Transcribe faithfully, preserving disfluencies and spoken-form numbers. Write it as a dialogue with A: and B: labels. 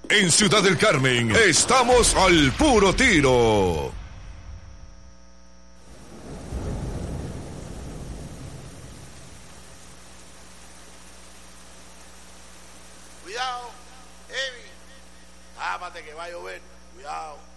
A: En Ciudad del Carmen, estamos al puro tiro.
B: Cuidado, Evi. Tápate que va a llover. Cuidado.